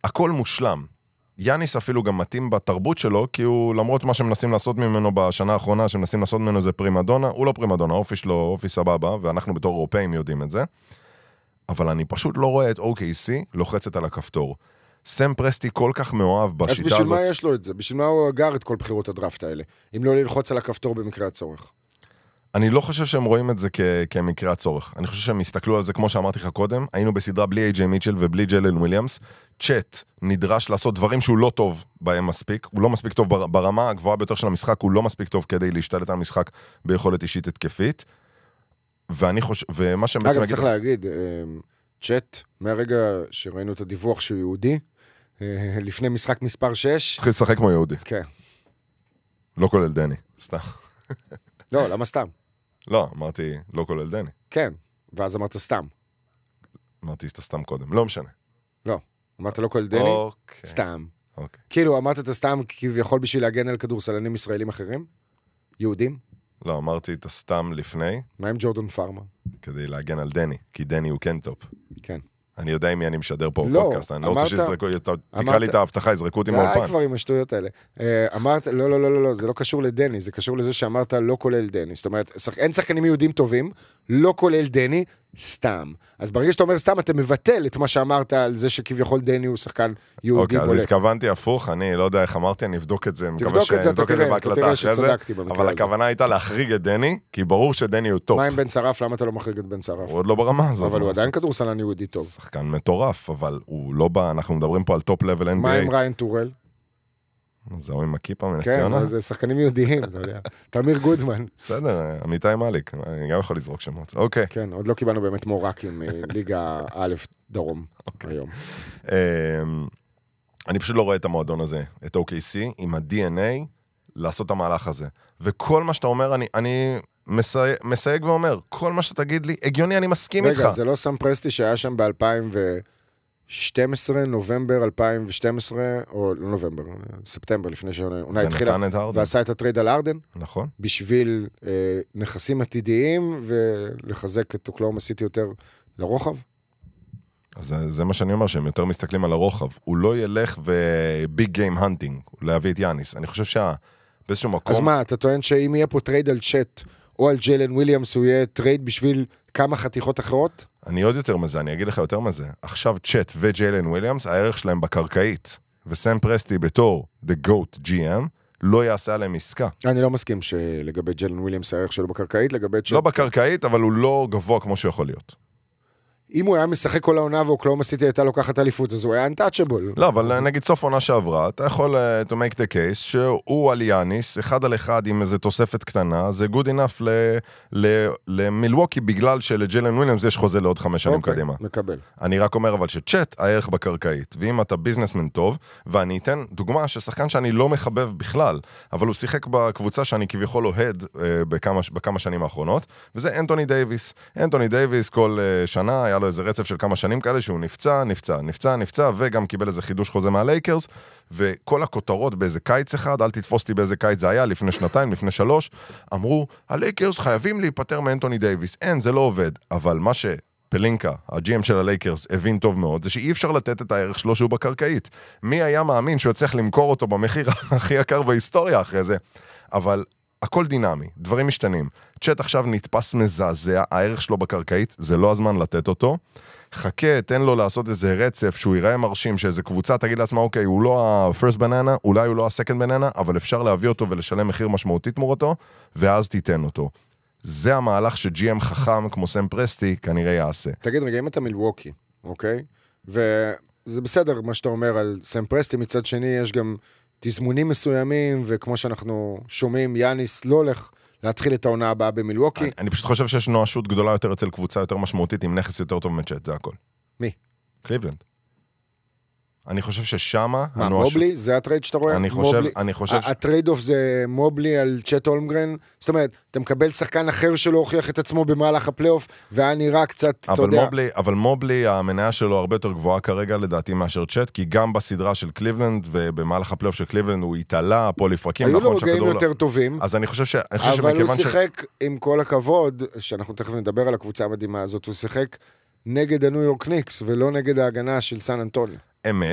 הכל מושלם. יאניס אפילו גם מתאים בתרבות שלו, כי הוא, למרות מה שמנסים לעשות ממנו בשנה האחרונה, שמנסים לעשות ממנו זה פרימדונה, הוא לא פרימדונה, אופי שלו, אופי סבבה, ואנחנו בתור אירופאים יודעים את זה. אבל אני פשוט לא רואה את OKC לוחצת על הכפתור. סם פרסטי כל כך מאוהב בשיטה הזאת. אז בשביל מה יש לו את זה? בשביל מה הוא אגר את כל בחירות הדראפט האלה? אם לא ללחוץ על הכפתור במקרה הצורך. אני לא חושב שהם רואים את זה כמקרה הצורך. אני חושב שהם הסתכלו על זה, כמו שאמרתי לך קודם, היינו בסדרה בלי איי-ג'יי מיטשל ובלי ג'יילן וויליאמס. צ'אט נדרש לעשות דברים שהוא לא טוב בהם מספיק, הוא לא מספיק טוב ברמה הגבוהה ביותר של המשחק, הוא לא מספיק טוב כדי להשתלט על המשחק ביכולת אישית התקפית. ואני חושב, ומה שהם בעצם... אגב, צריך להגיד, צ'אט, מהרגע שראינו את הדיווח שהוא יהודי, לפני משחק מספר 6... צריך לשחק כמו יהודי. כן. לא כולל דני, סתם. לא, למה סתם? לא, אמרתי לא כולל דני. כן, ואז אמרת סתם. אמרתי את הסתם קודם, לא משנה. לא, אמרת לא כולל דני, סתם. כאילו, אמרת את הסתם כביכול בשביל להגן על כדורסלנים ישראלים אחרים? יהודים? לא, אמרתי את הסתם לפני. מה עם ג'ורדן פארמה? כדי להגן על דני, כי דני הוא כן טופ. כן. אני יודע עם מי אני משדר פה בפודקאסט, אני לא רוצה שיזרקו, תקרא לי את ההבטחה, יזרקו אותי מהאולפן. מהאולפן. כבר עם השטויות האלה. אמרת, לא, זה לא קשור לדני, זה קשור לזה שאמרת לא כולל דני. זאת אומרת, אין שחקנים יהודים טובים, לא כולל דני, סתם. אז ברגע שאתה אומר סתם, אתה מבטל את מה שאמרת על זה שכביכול דני הוא שחקן יהודי. אוקיי, אז התכוונתי הפוך, אני לא יודע איך אמרתי, אני אבדוק את זה, תבדוק את זה, אתה תראה שצדקתי במקרה הזה. אבל הכוונה הייתה להחריג את דני, כי ברור שדני הוא טופ. מה עם בן שרף? למה אתה לא מחריג את בן שרף? הוא עוד לא ברמה הזאת. אבל הוא עדיין כדורסלן יהודי טוב. שחקן מטורף, אבל הוא לא בא, אנחנו מדברים פה על טופ לבל NBA. מה עם ריין טורל? זהו עם הכיפה מנס ציונה? כן, זה שחקנים יהודיים, אתה יודע. תמיר גודמן. בסדר, עמיתי מאליק, אני גם יכול לזרוק שמות. אוקיי. כן, עוד לא קיבלנו באמת מורקים מליגה א' דרום היום. אני פשוט לא רואה את המועדון הזה, את OKC, עם ה-DNA, לעשות את המהלך הזה. וכל מה שאתה אומר, אני מסייג ואומר, כל מה שאתה תגיד לי, הגיוני, אני מסכים איתך. רגע, זה לא סם פרסטי שהיה שם ב-2012, נובמבר 2012, או לא נובמבר, ספטמבר, לפני שעונה התחילה, ועשה את הטרייד על ארדן. נכון. בשביל נכסים עתידיים, ולחזק את אוקלאומה סיטי יותר לרוחב. אז זה מה שאני אומר, שהם יותר מסתכלים על הרוחב. הוא לא ילך וביג גיים הנטינג, להביא את יאניס. אני חושב שבאיזשהו מקום... אז מה, אתה טוען שאם יהיה פה טרייד על צ'אט, או על ג'יילן וויליאמס, הוא יהיה טרייד בשביל כמה חתיכות אחרות? אני עוד יותר מזה, אני אגיד לך יותר מזה. עכשיו צ'אט וג'יילן וויליאמס, הערך שלהם בקרקעית, וסם פרסטי בתור The GOAT GM, לא יעשה עליהם עסקה. אני לא מסכים שלגבי ג'יילן וויליאמס, הערך שלו בקרקעית, לגבי צ'אט... לא בקרקעית, אבל הוא לא גבוה כמו שיכול להיות. אם הוא היה משחק כל העונה ואוקלאומה סיטי הייתה לוקחת אליפות, אז הוא היה untouchable. לא, אבל נגיד סוף עונה שעברה, אתה יכול to make the case שהוא על יאניס, אחד על אחד עם איזו תוספת קטנה, זה good enough למילווקי, בגלל שלג'יילן וויליאמס יש חוזה לעוד 5 שנים קדימה. מקבל. אני רק אומר אבל שצ'אט הערך בקרקעית, ואם אתה ביזנסמן טוב, ואני אתן דוגמה ששחקן שאני לא מחבב בכלל, אבל הוא שיחק בקבוצה שאני כביכול אוהד בכמה שנים האחרונות, וזה אנטוני דייביס. אנטוני דייביס כל שנה היה לו איזה רצף של כמה שנים כאלה שהוא נפצע, וגם קיבל איזה חידוש חוזה מהלייקרס, וכל הכותרות באיזה קיץ אחד, אל תתפוס אותי באיזה קיץ זה היה, לפני 2, לפני 3, אמרו, הלייקרס חייבים להיפטר מאנטוני דייביס. אין, זה לא עובד. אבל מה שפלינקה, ה-GM של הלייקרס, הבין טוב מאוד, זה שאי אפשר לתת את הערך שלו שהוא בקרקעית. מי היה מאמין שהוא יצליח למכור אותו במחיר הכי יקר בהיסטוריה אחרי זה? אבל הכל דינמי, דברים משתנים. צ'אט עכשיו נתפס מזעזע, הערך שלו בקרקעית, זה לא הזמן לתת אותו. חכה, תן לו לעשות איזה רצף, שהוא ייראה מרשים, שאיזה קבוצה תגיד לעצמה, אוקיי, הוא לא ה-first banana, אולי הוא לא ה-second banana, אבל אפשר להביא אותו ולשלם מחיר משמעותי תמורתו, ואז תיתן אותו. זה המהלך ש-GM חכם, כמו סם פרסטי, כנראה יעשה. תגיד רגע, אם אתה מילווקי, אוקיי? וזה בסדר מה שאתה אומר על סם פרסטי, מצד שני יש גם תזמונים מסוימים, וכמו שאנחנו שומעים, יאניס לא הולך להתחיל את העונה הבאה במילווקי. אני פשוט חושב שיש נואשות גדולה יותר אצל קבוצה יותר משמעותית, עם נכס יותר טוב מצ'אט, זה הכל. מי? קליבלנד. אני חושב ששמה... מה, מובלי? זה הטרייד שאתה רואה? אני חושב... הטרייד אוף זה מובלי על צ'אט הולמגרן? זאת אומרת, אתה מקבל שחקן אחר שלא הוכיח את עצמו במהלך הפלייאוף, והיה נראה קצת, אתה יודע... אבל מובלי, המניה שלו הרבה יותר גבוהה כרגע, לדעתי, מאשר צ'אט, כי גם בסדרה של קליבלנד, ובמהלך הפלייאוף של קליבלנד, הוא התעלה, פה לפרקים, היו לו רגעים יותר טובים, אז אני חושב אבל הוא שיחק, עם כל הכבוד, שאנחנו תכף נדבר על הקבוצה המדהימה הזאת, הוא שיחק נגד הניו יורק ניקס, ולא נגד ההגנה של סן אנטוניו. אמת.